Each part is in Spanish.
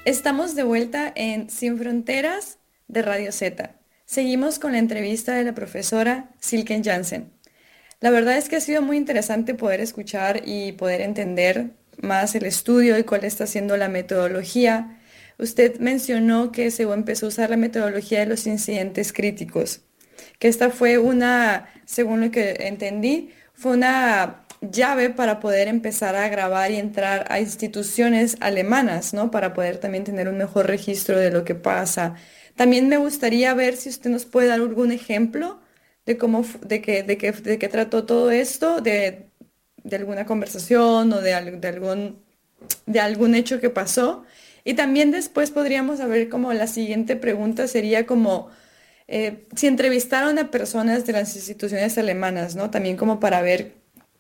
Estamos de vuelta en Sin Fronteras de Radio Z. Seguimos con la entrevista de la profesora Silken Jansen. La verdad es que ha sido muy interesante poder escuchar y poder entender más el estudio y cuál está siendo la metodología. Usted mencionó que se empezó a usar la metodología de los incidentes críticos, que esta fue una, según lo que entendí, fue una llave para poder empezar a grabar y entrar a instituciones alemanas, ¿no? Para poder también tener un mejor registro de lo que pasa. También me gustaría ver si usted nos puede dar algún ejemplo de cómo, de qué trató todo esto, de alguna conversación o de algún hecho que pasó. Y también después podríamos saber como la siguiente pregunta sería como si entrevistaron a personas de las instituciones alemanas, ¿no? También como para ver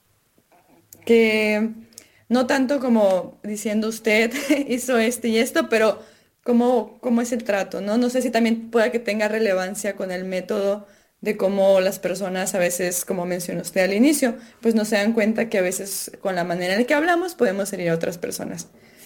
que no tanto como diciendo usted hizo este y esto, pero cómo es el trato, ¿no? No sé si también pueda que tenga relevancia con el método de cómo las personas a veces, como mencionó usted al inicio, pues no se dan cuenta que a veces con la manera en la que hablamos podemos herir a otras personas.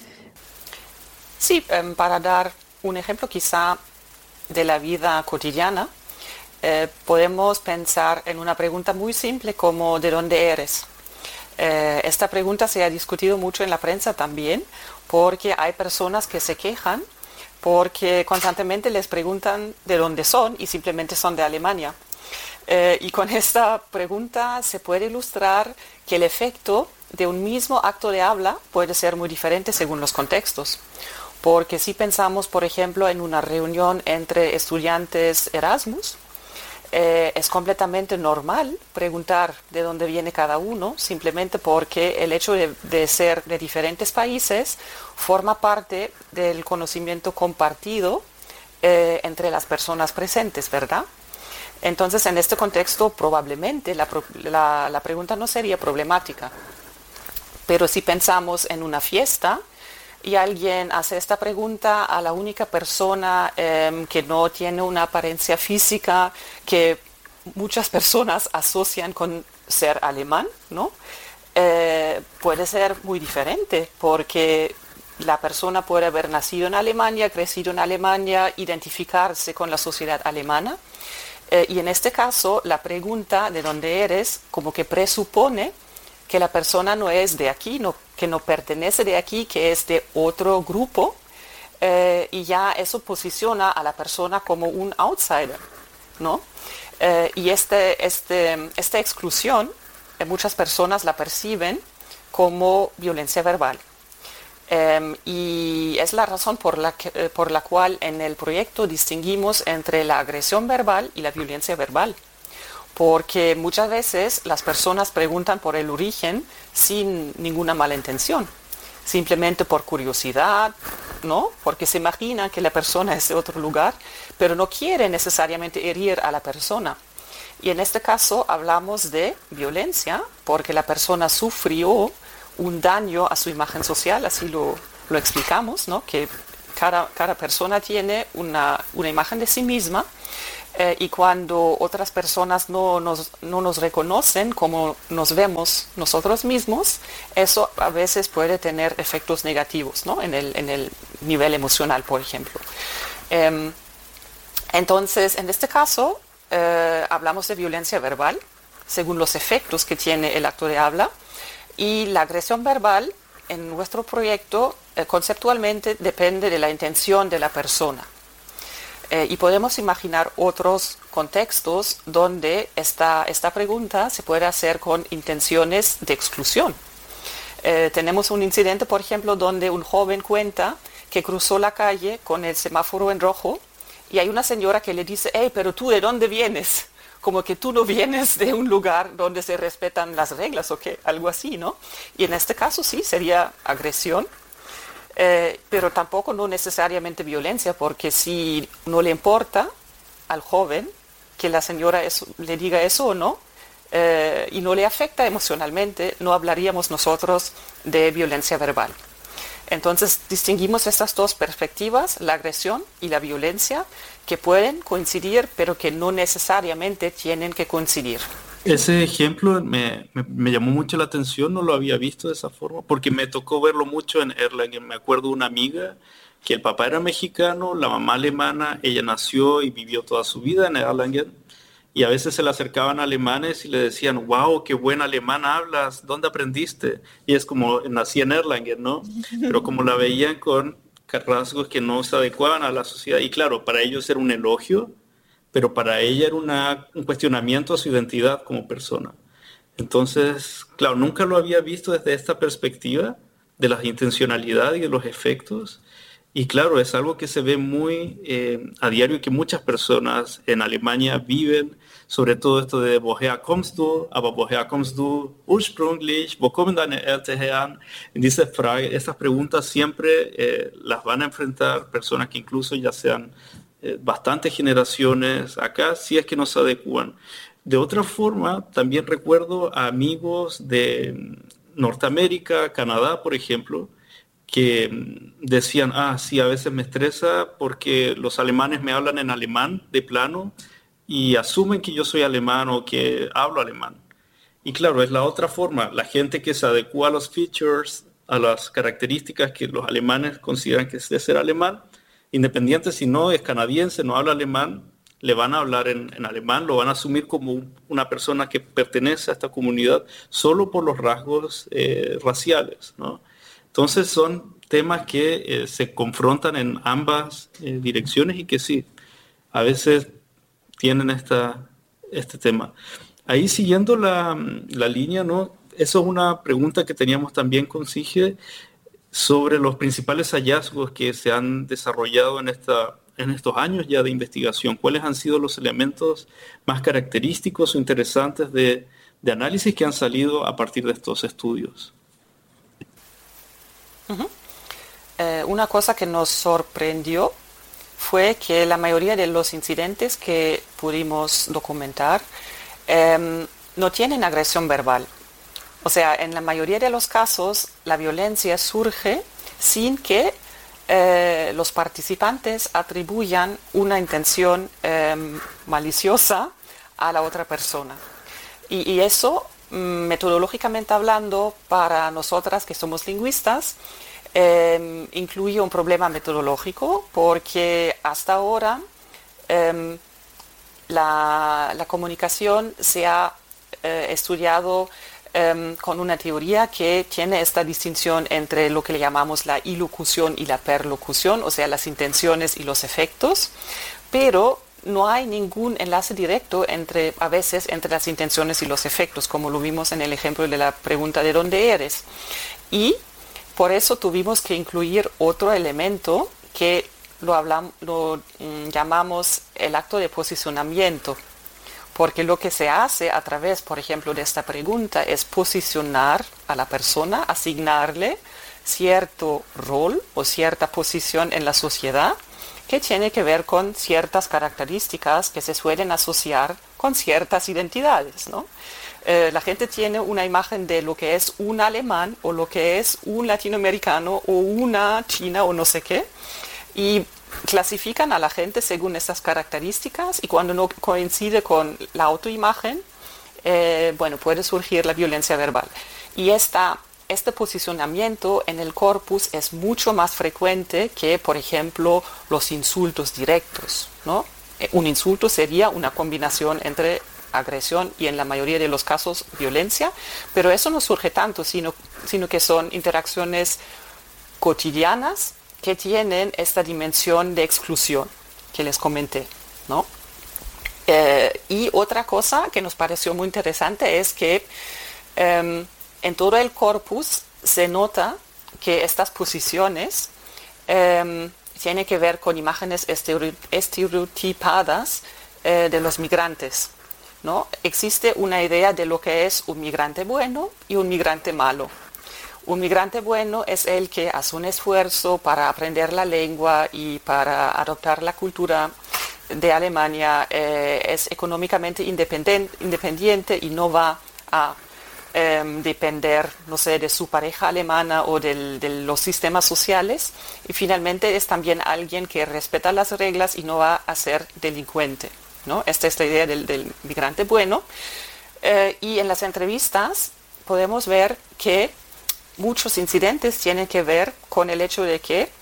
Sí, para dar un ejemplo quizá de la vida cotidiana, podemos pensar en una pregunta muy simple como ¿de dónde eres? Esta pregunta se ha discutido mucho en la prensa también, porque hay personas que se quejan porque constantemente les preguntan de dónde son y simplemente son de Alemania. Y con esta pregunta se puede ilustrar que el efecto de un mismo acto de habla puede ser muy diferente según los contextos. Porque si pensamos, por ejemplo, en una reunión entre estudiantes Erasmus, es completamente normal preguntar de dónde viene cada uno, simplemente porque el hecho de ser de diferentes países forma parte del conocimiento compartido entre las personas presentes, ¿verdad? Entonces, en este contexto, probablemente la pregunta no sería problemática. Pero si pensamos en una fiesta y alguien hace esta pregunta a la única persona que no tiene una apariencia física que muchas personas asocian con ser alemán, ¿no? Puede ser muy diferente porque la persona puede haber nacido en Alemania, crecido en Alemania, identificarse con la sociedad alemana. Y en este caso, la pregunta de dónde eres como que presupone que la persona no es de aquí, que no pertenece de aquí, que es de otro grupo, y ya eso posiciona a la persona como un outsider, ¿no? Y esta exclusión, muchas personas la perciben como violencia verbal. Y es la razón por la cual en el proyecto distinguimos entre la agresión verbal y la violencia verbal. Porque muchas veces las personas preguntan por el origen sin ninguna mala intención, simplemente por curiosidad, ¿no? Porque se imaginan que la persona es de otro lugar, pero no quieren necesariamente herir a la persona. Y en este caso hablamos de violencia porque la persona sufrió un daño a su imagen social, así lo explicamos, ¿no? Que cada persona tiene una imagen de sí misma, y cuando otras personas no nos reconocen como nos vemos nosotros mismos, eso a veces puede tener efectos negativos, ¿no? En el nivel emocional, por ejemplo. Eh, entonces, en este caso, hablamos de violencia verbal, según los efectos que tiene el acto de habla, y la agresión verbal en nuestro proyecto conceptualmente depende de la intención de la persona. Y podemos imaginar otros contextos donde esta pregunta se puede hacer con intenciones de exclusión. Tenemos un incidente, por ejemplo, donde un joven cuenta que cruzó la calle con el semáforo en rojo y hay una señora que le dice, hey, pero tú, ¿de dónde vienes? Como que tú no vienes de un lugar donde se respetan las reglas o qué, algo así, ¿no? Y en este caso sí, sería agresión, pero tampoco no necesariamente violencia, porque si no le importa al joven que la señora le diga eso o no, y no le afecta emocionalmente, no hablaríamos nosotros de violencia verbal. Entonces distinguimos estas dos perspectivas, la agresión y la violencia, que pueden coincidir, pero que no necesariamente tienen que coincidir. Ese ejemplo me llamó mucho la atención, no lo había visto de esa forma, porque me tocó verlo mucho en Erlangen. Me acuerdo una amiga que el papá era mexicano, la mamá alemana, ella nació y vivió toda su vida en Erlangen, y a veces se le acercaban alemanes y le decían, wow, qué buen alemán hablas, ¿dónde aprendiste? Y es como, nací en Erlangen, ¿no? Pero como la veían con rasgos que no se adecuaban a la sociedad, y claro, para ellos era un elogio, pero para ella era un cuestionamiento a su identidad como persona. Entonces, claro, nunca lo había visto desde esta perspectiva de la intencionalidad y de los efectos. Y claro, es algo que se ve muy a diario y que muchas personas en Alemania viven, sobre todo esto de woher kommst du, aber woher kommst du ursprünglich, wo kommen deine Eltern her? Estas preguntas siempre las van a enfrentar personas que incluso ya sean bastantes generaciones acá, si es que no se adecúan. De otra forma, también recuerdo a amigos de Norteamérica, Canadá, por ejemplo, que decían, sí, a veces me estresa porque los alemanes me hablan en alemán de plano y asumen que yo soy alemán o que hablo alemán. Y claro, es la otra forma, la gente que se adecua a los features, a las características que los alemanes consideran que es de ser alemán, independiente si no es canadiense, no habla alemán, le van a hablar en alemán, lo van a asumir como una persona que pertenece a esta comunidad solo por los rasgos raciales, ¿no? Entonces son temas que se confrontan en ambas direcciones y que sí, a veces tienen este tema. Ahí siguiendo la línea, ¿no? Eso es una pregunta que teníamos también con Sige sobre los principales hallazgos que se han desarrollado en estos años ya de investigación. ¿Cuáles han sido los elementos más característicos o interesantes de análisis que han salido a partir de estos estudios? Una cosa que nos sorprendió fue que la mayoría de los incidentes que pudimos documentar no tienen agresión verbal. O sea, en la mayoría de los casos la violencia surge sin que los participantes atribuyan una intención maliciosa a la otra persona. Y eso, metodológicamente hablando, para nosotras que somos lingüistas, incluye un problema metodológico porque hasta ahora la comunicación se ha estudiado con una teoría que tiene esta distinción entre lo que le llamamos la ilocución y la perlocución, o sea, las intenciones y los efectos, pero no hay ningún enlace directo a veces entre las intenciones y los efectos, como lo vimos en el ejemplo de la pregunta de dónde eres. Y por eso tuvimos que incluir otro elemento que lo llamamos el acto de posicionamiento, porque lo que se hace a través, por ejemplo, de esta pregunta es posicionar a la persona, asignarle cierto rol o cierta posición en la sociedad que tiene que ver con ciertas características que se suelen asociar con ciertas identidades, ¿no? La gente tiene una imagen de lo que es un alemán o lo que es un latinoamericano o una china o no sé qué, y clasifican a la gente según estas características, y cuando no coincide con la autoimagen, puede surgir la violencia verbal. Y este posicionamiento en el corpus es mucho más frecuente que, por ejemplo, los insultos directos, ¿no? Un insulto sería una combinación entre agresión y, en la mayoría de los casos, violencia, pero eso no surge tanto, sino que son interacciones cotidianas que tienen esta dimensión de exclusión que les comenté, ¿no? Y otra cosa que nos pareció muy interesante es que en todo el corpus se nota que estas posiciones tienen que ver con imágenes estereotipadas de los migrantes, ¿no? Existe una idea de lo que es un migrante bueno y un migrante malo. Un migrante bueno es el que hace un esfuerzo para aprender la lengua y para adoptar la cultura de Alemania, es económicamente independiente y no va a depender, no sé, de su pareja alemana o de los sistemas sociales. Y finalmente es también alguien que respeta las reglas y no va a ser delincuente, ¿no? Esta es la idea del migrante bueno. Y en las entrevistas podemos ver que muchos incidentes tienen que ver con el hecho de que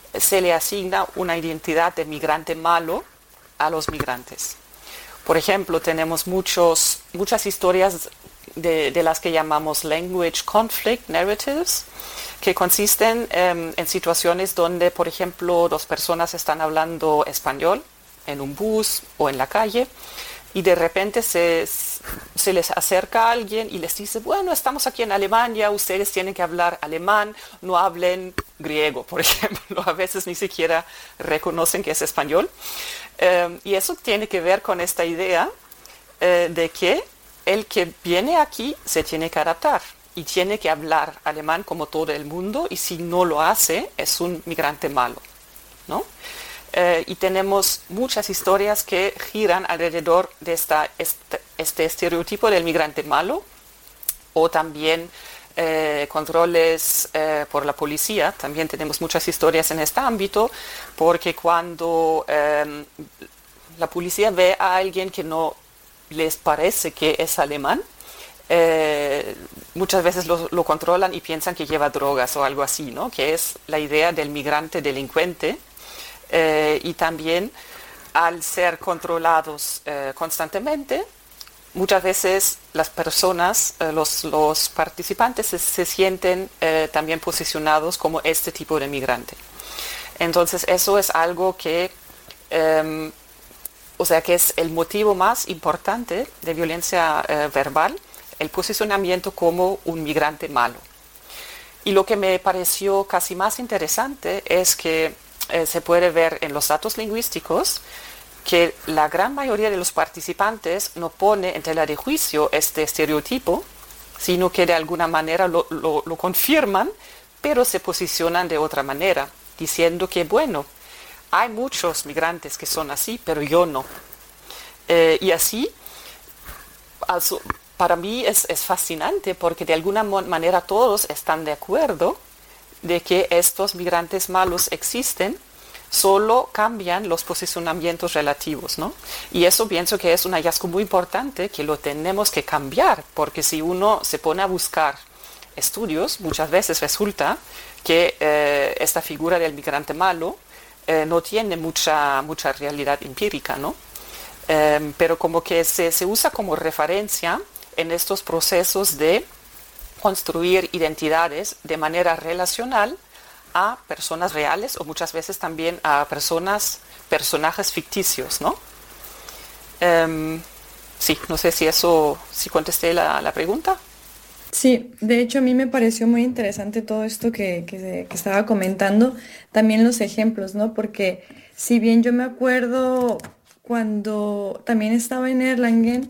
se le asigna una identidad de migrante malo a los migrantes. Por ejemplo, tenemos muchas historias de las que llamamos language conflict narratives, que consisten en situaciones donde, por ejemplo, dos personas están hablando español en un bus o en la calle y de repente se les acerca a alguien y les dice, bueno, estamos aquí en Alemania, ustedes tienen que hablar alemán, no hablen griego, por ejemplo. A veces ni siquiera reconocen que es español. Y eso tiene que ver con esta idea de que el que viene aquí se tiene que adaptar y tiene que hablar alemán como todo el mundo, y si no lo hace es un migrante malo, ¿no? Y tenemos muchas historias que giran alrededor de este estereotipo del migrante malo, o también controles por la policía. También tenemos muchas historias en este ámbito, porque cuando la policía ve a alguien que no les parece que es alemán, muchas veces lo controlan y piensan que lleva drogas o algo así, ¿no? Que es la idea del migrante delincuente. Y también, al ser controlados constantemente, muchas veces las personas, los participantes se sienten también posicionados como este tipo de migrante. Entonces eso es algo que, o sea, que es el motivo más importante de violencia verbal, el posicionamiento como un migrante malo. Y lo que me pareció casi más interesante es que se puede ver en los datos lingüísticos que la gran mayoría de los participantes no pone en tela de juicio este estereotipo, sino que de alguna manera lo confirman, pero se posicionan de otra manera, diciendo que, bueno, hay muchos migrantes que son así, pero yo no. Y así, para mí es fascinante, porque de alguna manera todos están de acuerdo de que estos migrantes malos existen, solo cambian los posicionamientos relativos, ¿no? Y eso pienso que es un hallazgo muy importante, que lo tenemos que cambiar, porque si uno se pone a buscar estudios, muchas veces resulta que esta figura del migrante malo no tiene mucha realidad empírica, ¿no? Pero como que se usa como referencia en estos procesos de construir identidades de manera relacional a personas reales, o muchas veces también a personajes ficticios, ¿no? Sí, no sé si contesté la pregunta. Sí, de hecho a mí me pareció muy interesante todo esto que estaba comentando, también los ejemplos, ¿no? Porque si bien yo me acuerdo cuando también estaba en Erlangen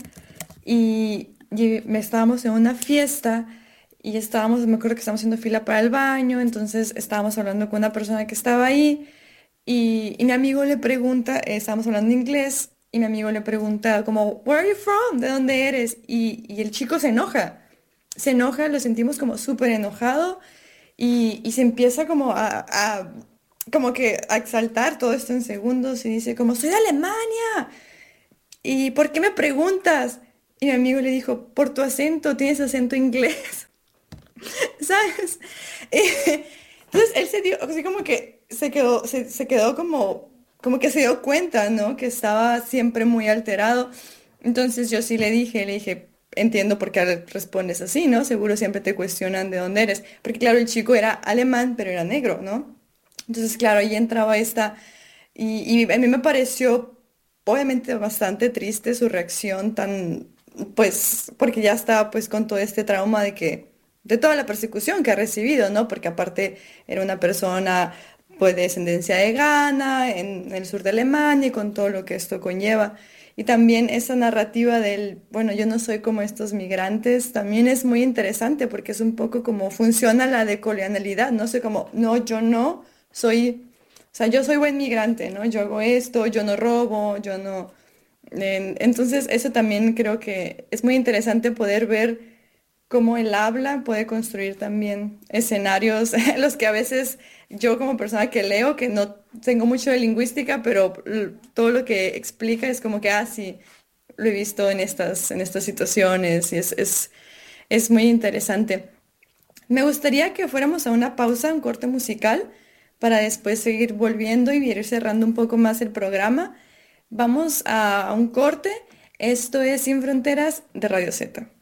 y estábamos en una fiesta y me acuerdo que estábamos haciendo fila para el baño, entonces estábamos hablando con una persona que estaba ahí y mi amigo le pregunta, estábamos hablando inglés y mi amigo le pregunta como, "Where are you from? ¿De dónde eres?" Y el chico se enoja, lo sentimos como súper enojado y se empieza como como que a exaltar todo esto en segundos y dice como, "Soy de Alemania. ¿Y por qué me preguntas?" Y mi amigo le dijo, "Por tu acento, tienes acento inglés." ¿Sabes? Entonces él se dio, así como que se quedó como que se dio cuenta, ¿no? Que estaba siempre muy alterado. Entonces yo sí le dije, entiendo por qué respondes así, ¿no? Seguro siempre te cuestionan de dónde eres. Porque claro, el chico era alemán, pero era negro, ¿no? Entonces, claro, ahí entraba y a mí me pareció obviamente bastante triste su reacción pues, porque ya estaba pues con todo este trauma de toda la persecución que ha recibido, ¿no? Porque aparte era una persona pues de descendencia de Ghana, en el sur de Alemania, y con todo lo que esto conlleva. Y también esa narrativa bueno, yo no soy como estos migrantes, también es muy interesante porque es un poco como funciona la decolonialidad, no sé cómo, no, yo no soy, o sea, yo soy buen migrante, ¿no? Yo hago esto, yo no robo, yo no... Entonces, eso también creo que es muy interesante poder ver cómo el habla puede construir también escenarios, los que a veces yo como persona que leo, que no tengo mucho de lingüística, pero todo lo que explica es como que, sí, lo he visto en estas situaciones y es muy interesante. Me gustaría que fuéramos a una pausa, un corte musical, para después seguir volviendo y ir cerrando un poco más el programa. Vamos a un corte. Esto es Sin Fronteras de Radio Z.